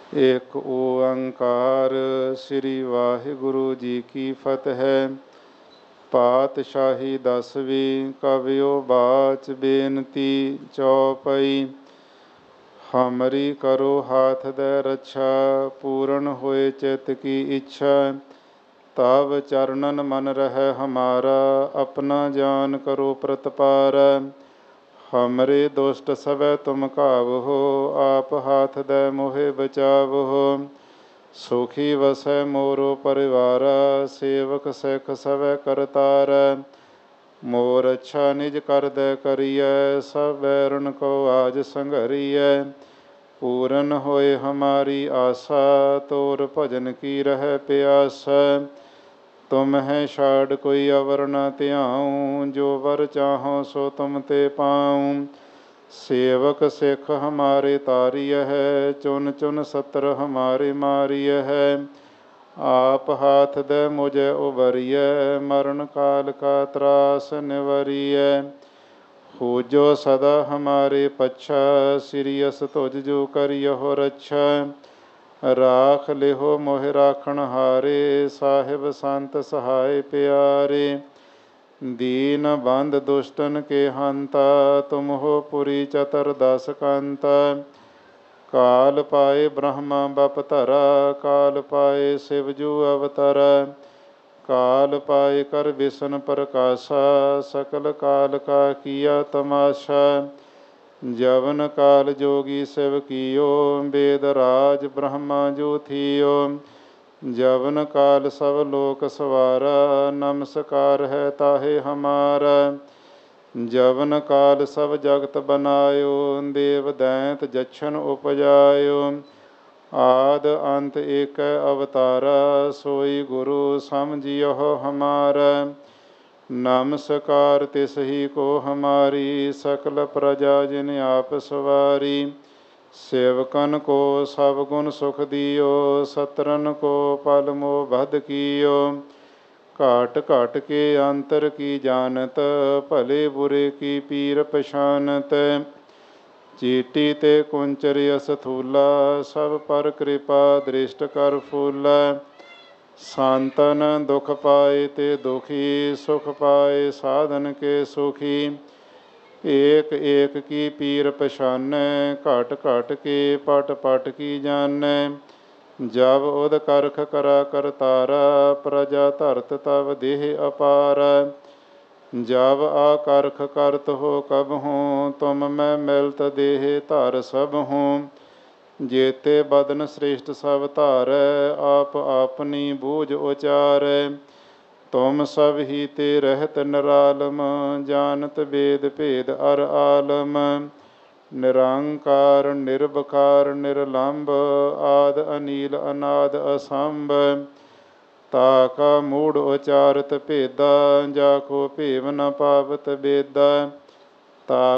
ਏਕ ਓੰਕਾਰ ਸ੍ਰੀ ਵਾਹਿਗੁਰੂ ਜੀ ਕੀ ਫਤਿਹ। ਪਾਤਸ਼ਾਹੀ ਦਸਵੀਂ ਕਵਿਓ ਬਾਚ ਬੇਨਤੀ ਚੌਪਈ। ਹਮਰੀ ਕਰੋ ਹਾਥ ਦੇ ਰੱਛਾ, ਪੂਰਨ ਹੋਏ ਚਿਤ ਕੀ ਇੱਛਾ। ਤਬ ਚਰਨਨ ਮਨ ਰਹਿ ਹਮਾਰਾ, ਆਪਣਾ ਜਾਨ ਕਰੋ ਪ੍ਰਤਪਾਰ। ਹਮਰੇ ਦੁਸ਼ਟ ਸਭੈ ਤੁਮ ਘਾਵਹੋ, ਆਪ ਹਾਥ ਦੇ ਮੋਹਿ ਬਚਾਵਹੋ। ਸੁਖੀ ਵਸੈ ਮੋਰੋ ਪਰਿਵਾਰਾ, ਸੇਵਕ ਸਿੱਖ ਸਭੈ ਕਰਤਾਰੈ। ਮੋਰ ਅੱਛਾ ਨਿਜ ਕਰਦੈ ਕਰੀਐ, ਸਭ ਬੈਰਨ ਕੋ ਆਜ ਸੰਘਰੀਐ। ਪੂਰਨ ਹੋਏ ਹਮਾਰੀ ਆਸਾ, ਤੋਰ ਭਜਨ ਕੀ ਰਹਿ ਪਿਆਸਾ। ਤੁਮਹਿ ਛਾੜ ਕੋਈ ਅਵਰ ਨ ਧਿਆਊ, ਜੋ ਵਰ ਚਾਹੋ ਸੋ ਤੁਮ ਤੇ ਪਾਊ। ਸੇਵਕ ਸਿੱਖ ਹਮਾਰੇ ਤਾਰੀਐ, ਚੁਨ ਚੁਨ ਸੱਤਰ ਹਮਾਰੇ ਮਾਰੀਐ। ਆਪ ਹਾਥ ਦੇ ਮੁਝੈ ਉਬਰੀਐ, ਮਰਨ ਕਾਲ ਕਾ ਤਰਾਸ ਨਿਵਰੀਐ। ਪੂਜੋ ਸਦਾ ਹਮਾਰੇ ਪੱਛਾ, ਸਿਰਿਅਸ ਤੁਜ ਜੋ ਕਰਿਓ ਰੱਛਾ। ਰਾਖ ਲਿਹੋ ਮੋਹਿ ਰਾਖਣ ਹਾਰੇ, ਸਾਹਿਬ ਸੰਤ ਸਹਾਇ ਪਿਆਰੇ। ਦੀਨ ਬੰਧ ਦੁਸ਼ਟਨ ਕੇ ਹੰਤਾ, ਤੁਮ ਹੋ ਪੁਰੀ ਚਤਰ ਦਸ ਕੰਤਾ। ਕਾਲ ਪਾਏ ਬ੍ਰਹਮਾ ਬਪ ਧਰਾ, ਕਾਲ ਪਾਏ ਸਿਵ ਜੂ ਅਵਤਰਾ। ਕਾਲ ਪਾਏ ਕਰ ਵਿਸ਼ਨ ਪ੍ਰਕਾਸ਼ਾ, ਸਕਲ ਕਾਲ ਕਾ ਕੀਆ ਤਮਾਸ਼ਾ। ਜਵਨ ਕਾਲ ਜੋਗੀ ਸਿਵ ਕੀਓ, ਵੇਦ ਰਾਜ ਬ੍ਰਹਮਾ ਜੋ ਥੀਓ। ਜਵਨ ਕਾਲ ਸਭ ਲੋਕ ਸਵਾਰਾ, ਨਮਸਕਾਰ ਹੈ ਤਾਹੇ ਹਮਾਰਾ। ਜਵਨ ਕਾਲ ਸਭ ਜਗਤ ਬਨਾਇਓ, ਦੇਵ ਦੈਂਤ ਜਛਨ ਉਪਜਾਇਓ। ਆਦ ਅੰਤ ਏਕੈ ਅਵਤਾਰਾ, ਸੋਈ ਗੁਰੂ ਸਮਝਿਓ ਹਮਾਰਾ। ਨਮਸਕਾਰ ਤਿਸ ਹੀ ਕੋ ਹਮਾਰੀ, ਸਕਲ ਪ੍ਰਜਾ ਜਿਨ ਆਪ ਸਵਾਰੀ। ਸੇਵਕਨ ਕੋ ਸਭ ਗੁਣ ਸੁਖ ਦਿਓ, ਸਤਰਨ ਕੋ ਪਲ ਮੋਹ ਬਧ ਕੀਓ। ਘਾਟ ਘਾਟ ਕੇ ਅੰਤਰ ਕੀ ਜਾਨਤ, ਭਲੇ ਬੁਰੇ ਕੀ ਪੀਰ ਪਛਾਨਤ। ਚੀਟੀ ਤੇ ਕੁੰਚਰ ਅਸਥੂਲਾ, ਸਭ ਪਰ ਕਿਰਪਾ ਦ੍ਰਿਸ਼ਟ ਕਰ ਫੂਲਾ। ਸੰਤਨ ਦੁਖ ਪਾਏ ਤੇ ਦੁਖੀ, ਸੁਖ ਪਾਏ ਸਾਧਨ ਕੇ ਸੁਖੀ। ਏਕ ਏਕ ਕੀ ਪੀਰ ਪਛਾਨੈ, ਘਟ ਘਟ ਕੇ ਪਟ ਪਟ ਕੀ ਜਾਨੈ। ਜਬ ਉਦ ਕਰਖ ਕਰਾ ਕਰਤਾਰਾ, ਪ੍ਰਜਾ ਧਰਤ ਤਬ ਦੇਹ ਅਪਾਰਾ। ਜਬ ਆ ਕਰਖ ਕਰਤ ਹੋ ਕਬਹੂੰ, ਤੁਮ ਮੈਂ ਮਿਲਤ ਦੇਹ ਧਰ ਸਭਹੂੰ। ਜੇਤੇ ਬਦਨ ਸ੍ਰੇਸ਼ਟ ਸਭ ਧਾਰੈ, ਆਪ ਆਪਨੀ ਬੂਝ ਉਚਾਰੈ। ਤੁਮ ਸਭ ਹੀ ਤੇ ਰਹਿਤ ਨਿਰਾਲਮ, ਜਾਨਤ ਵੇਦ ਭੇਦ ਅਰ ਆਲਮ। ਨਿਰੰਕਾਰ ਨਿਰਬਕਾਰ ਨਿਰਲੰਭ, ਆਦ ਅਨੀਲ ਅਨਾਦ ਅਸੰਭ। ਤਾ ਕਾ ਮੂੜ ਉਚਾਰਤ ਭੇਦਾ, ਜਾ ਕੋ ਭੇਵ ਨ ਪਾਵਤ ਬੇਦਾ। ਤਾ